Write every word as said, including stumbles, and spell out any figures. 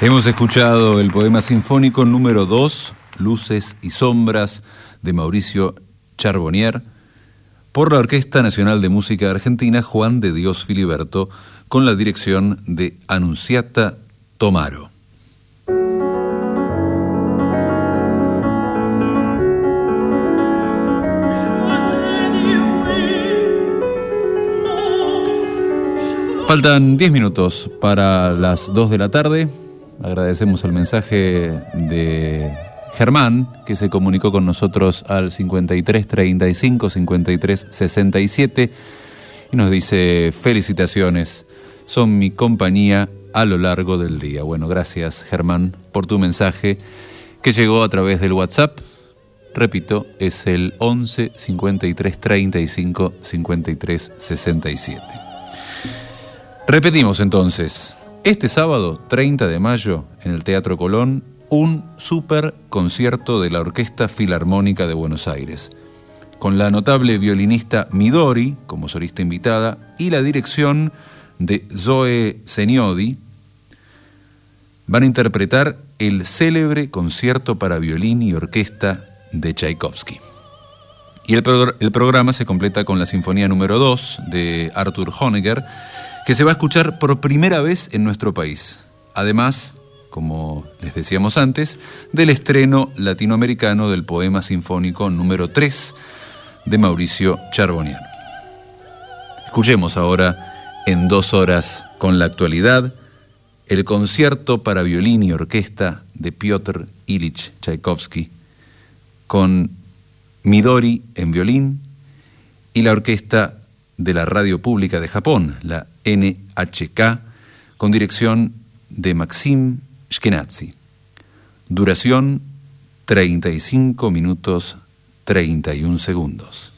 Hemos escuchado el poema sinfónico número dos, Luces y Sombras, de Mauricio Charbonnier, por la Orquesta Nacional de Música Argentina Juan de Dios Filiberto, con la dirección de Annunziata Tomaro. Faltan diez minutos para las dos de la tarde. Agradecemos el mensaje de Germán, que se comunicó con nosotros al cincuenta y tres treinta y cinco cincuenta y tres sesenta y siete y nos dice: felicitaciones, son mi compañía a lo largo del día. Bueno, gracias Germán por tu mensaje que llegó a través del WhatsApp. Repito, es el once cincuenta y tres treinta y cinco cincuenta y tres sesenta y siete. Repetimos entonces, este sábado treinta de mayo en el Teatro Colón, un super concierto de la Orquesta Filarmónica de Buenos Aires, con la notable violinista Midori como solista invitada y la dirección de Zoe Seniodi. Van a interpretar el célebre concierto para violín y orquesta de Tchaikovsky. Y el, pro- el programa se completa con la Sinfonía número dos de Arthur Honegger, que se va a escuchar por primera vez en nuestro país. Además, como les decíamos antes, del estreno latinoamericano del poema sinfónico número tres de Mauricio Charbonnier. Escuchemos ahora, en dos horas con la actualidad, el concierto para violín y orquesta de Piotr Ilich Tchaikovsky, con Midori en violín y la orquesta de la Radio Pública de Japón, la N H K, con dirección de Maxim Shkenazy. Duración treinta y cinco minutos treinta y un segundos.